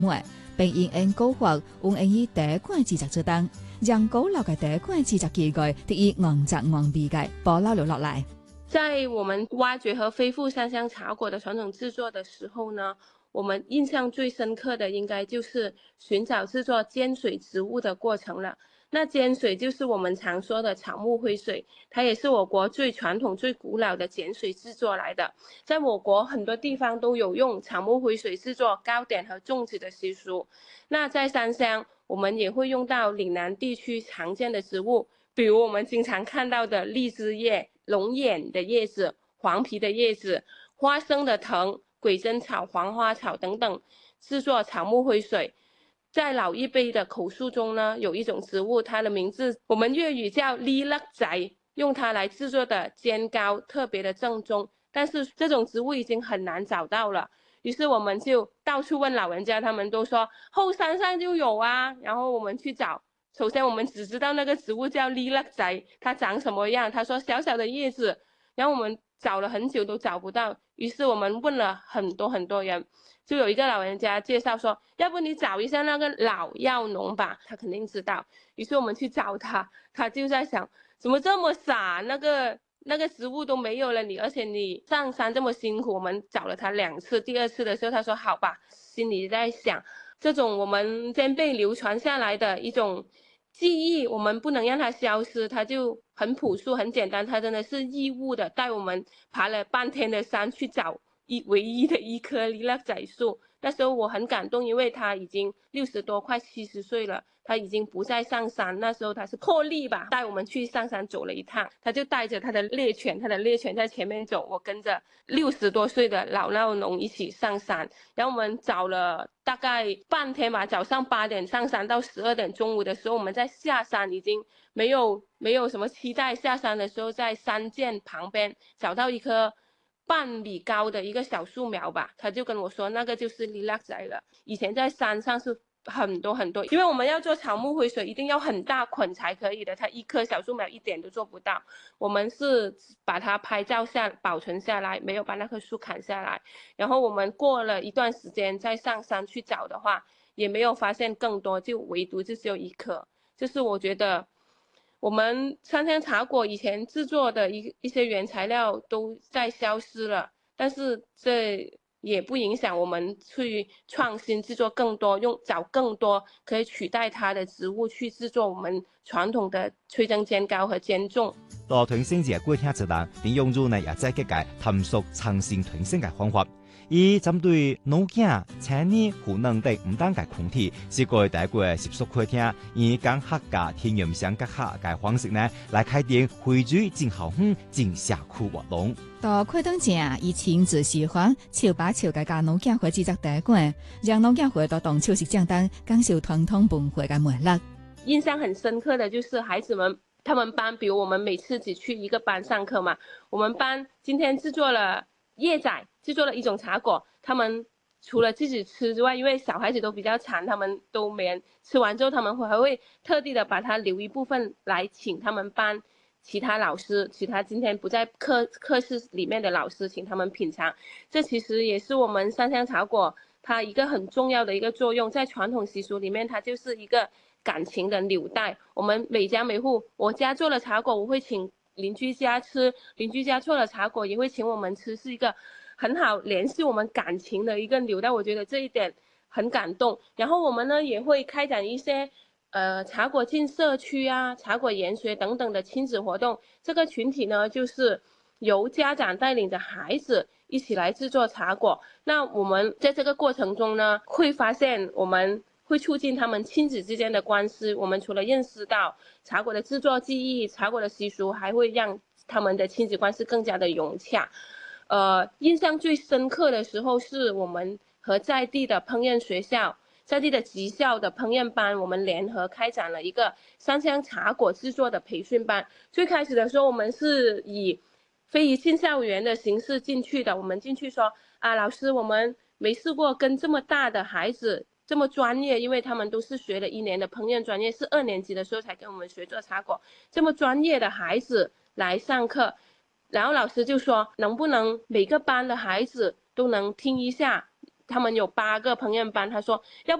外，並應用高學運用於茶館製作之當，讓古老嘅茶館製作技藝得以昂雜昂美嘅保留落來。 在我們挖掘和恢復三香茶果的傳統製作的時候呢，我們印象最深刻的應該就是尋找製作鹼水植物的過程了。那鹼水就是我們常說的草木灰水，它也是我國最傳統最古老的鹼水製作來的。在我國很多地方都有用草木灰水製作糕點和粽子的習俗。那在三香我們也會用到嶺南地區常見的植物，比如我們經常看到的荔枝葉、龍眼的葉子、黃皮的葉子、花生的藤、鬼針草、黃花草等等，製作草木灰水。在老一輩的口述中呢，有一種植物，它的名字我們粵語叫哩勒仔，用它來製作的煎糕特別的正宗，但是這種植物已經很難找到了，於是我們就到處問老人家，他們都說後山上就有啊，然後我們去找，首先我們只知道那個植物叫哩勒仔，它長什麼樣，他說小小的葉子，然後我們找了很久都找不到，於是我們問了很多人，就有一個老人家介紹說，要不你找一下那個老藥農吧，他肯定知道。於是我們去找他，他就在想，怎麼這麼傻，那個植物都沒有了，而且你上山這麼辛苦，我們找了他2次，第2次的時候他說好吧，心裡在想，這種我們先輩流傳下來的一種記憶，我們不能讓它消失，它就很樸素很簡單，它真的是義務的帶我們爬了半天的山去找唯一的一棵哩勒仔樹。那時候我很感動，因為他已經60多快70歲了，他已經不再上山，那時候他是破例吧，帶我們去上山走了一趟，他就帶着他的獵犬在前面走，我跟着60多歲的老藥農一起上山，然後我們找了大概半天吧，早上8點上山到12點，中午的時候我們在下山，已經沒有什麼期待，下山的時候在山澗旁邊找到一棵半米高的一個小樹苗吧，他就跟我說那個就是哩勒仔了。以前在山上是很多，因為我們要做草木灰水一定要很大捆才可以的，它一棵小樹苗一點都做不到。我們是把它拍照保存下來，沒有把那棵樹砍下來。然後我們過了一段時間再上山去找的話，也沒有發現更多，就唯獨就只有一棵。就是我覺得我們三香茶果以前製作的一些原材料都在消失了，但是這也不影響我們去創新製作更多，找更多可以取代它的植物去製作我們傳統的脆蒸煎糕和煎粽。 到團星節過聽之當，並用入呢也在各界探索創新團星嘅方法。以針對腦鏡、青年、湖南等唔單嘅群體，是過第一個習俗過聽，以講客家田園鄉隔客嘅方式呢，來開展匯聚進校園進社區活動。 到開燈前，以親自示範手把手嘅教腦鏡會製作茶館，讓腦鏡會到當秋實講當感受傳統文化嘅魅力。 印象很深刻的就是孩子們，他們班，比如我們每次只去一個班上課嘛，我們班今天製作了葉仔，製作了一種茶果，他們除了自己吃之外，因為小孩子都比較饞，他們都沒人吃完之後，他們還會特地的把它留一部分來請他們班其他老師，其他今天不在課室裡面的老師，請他們品嘗。這其實也是我們三香茶果它一個很重要的一個作用，在傳統習俗裡面，它就是一個感情的紐帶。我們每家每戶，我家做了茶果，我會請鄰居家吃，鄰居家做了茶果也會請我們吃，是一個很好聯繫我們感情的一個紐帶。我覺得這一點很感動。然後我們呢也會開展一些茶果進社區啊、茶果研學等等的親子活動。這個群體呢就是由家長帶領着孩子一起來製作茶果。那我們在這個過程中呢，會發現我們會促進他們親子之間的關係。我們除了認識到茶果的製作技藝、茶果的習俗，還會讓他們的親子關係更加的融洽。印象最深刻的時候是我們和在地的烹飪學校、在地的技校的烹飪班，我們聯合開展了一個三香茶果製作的培訓班。最開始的時候，我們是以非遺進校園的形式進去的。我們進去說啊，老師，我們沒試過跟這麼大的孩子這麼專業，因為他們都是學了1年的烹飪專業，是2年級的時候才跟我們學做茶果。這麼專業的孩子來上課，然後老師就說，能不能每個班的孩子都能聽一下他们有8个烹饪班，他说要不